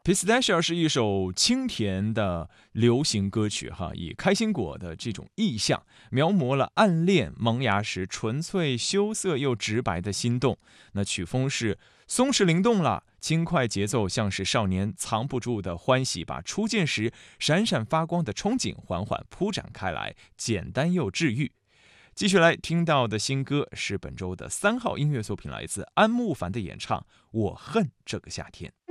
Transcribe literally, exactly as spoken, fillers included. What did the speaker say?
Pistachio 是一首清甜的流行歌曲哈，以开心果的这种意象，描摹了暗恋萌芽时纯粹羞涩又直白的心动。那曲风是松弛灵动了，轻快节奏像是少年藏不住的欢喜，把初见时闪闪发光的憧憬缓缓铺展开来，简单又治愈。继续来听到的新歌是本周的三号音乐作品，来自安慕凡的演唱《我恨这个夏天》。